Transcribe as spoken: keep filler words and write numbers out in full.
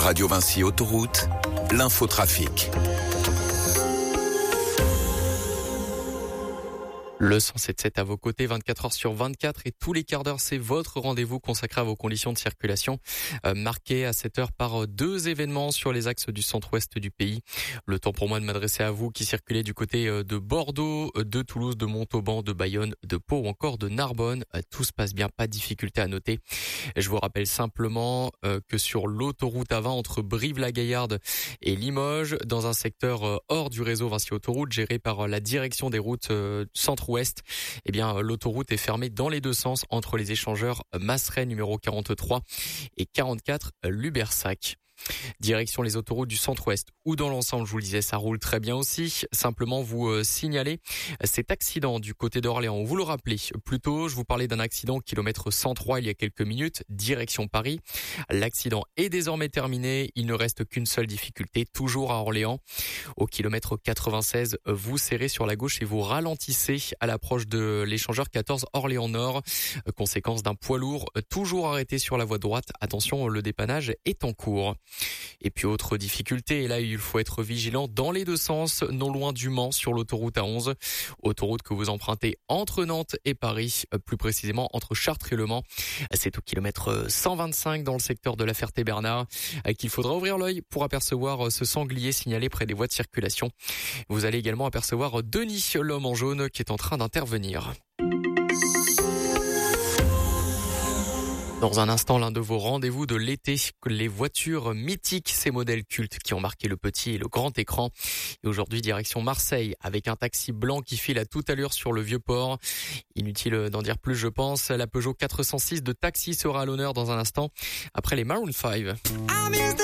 Radio Vinci Autoroute, l'infotrafic. Le cent sept sept à vos côtés, vingt-quatre heures sur vingt-quatre et tous les quarts d'heure, c'est votre rendez-vous consacré à vos conditions de circulation, euh, marqué à cette heure par deux événements sur les axes du centre-ouest du pays. Le temps pour moi de m'adresser à vous qui circulez du côté de Bordeaux, de Toulouse, de Montauban, de Bayonne, de Pau ou encore de Narbonne. Tout se passe bien, pas de difficulté à noter. Je vous rappelle simplement euh, que sur l'autoroute A vingt entre Brive-la-Gaillarde et Limoges, dans un secteur hors du réseau Vinci Autoroute géré par la direction des routes euh, centre ouest, eh bien, l'autoroute est fermée dans les deux sens entre les échangeurs Masseret numéro quarante-trois et quarante-quatre Lubersac. Direction les autoroutes du centre-ouest ou dans l'ensemble, je vous le disais, ça roule très bien aussi. Simplement vous euh, signaler cet accident du côté d'Orléans. Vous le rappelez, plus tôt, je vous parlais d'un accident kilomètre cent trois il y a quelques minutes, direction Paris. L'accident est désormais terminé. Il ne reste qu'une seule difficulté, toujours à Orléans. Au kilomètre quatre-vingt-seize, vous serrez sur la gauche et vous ralentissez à l'approche de l'échangeur quatorze Orléans Nord. Conséquence d'un poids lourd toujours arrêté sur la voie droite. Attention, le dépannage est en cours. Et puis autre difficulté, et là il faut être vigilant dans les deux sens, non loin du Mans sur l'autoroute A onze, autoroute que vous empruntez entre Nantes et Paris, plus précisément entre Chartres et Le Mans. C'est au kilomètre cent vingt-cinq dans le secteur de la Ferté-Bernard qu'il faudra ouvrir l'œil pour apercevoir ce sanglier signalé près des voies de circulation. Vous allez également apercevoir Denis, l'homme en jaune, qui est en train d'intervenir. Dans un instant, l'un de vos rendez-vous de l'été, les voitures mythiques, ces modèles cultes qui ont marqué le petit et le grand écran. Et aujourd'hui, direction Marseille, avec un taxi blanc qui file à toute allure sur le Vieux-Port. Inutile d'en dire plus, je pense. La Peugeot quatre cent six de taxi sera à l'honneur dans un instant, après les Maroon five.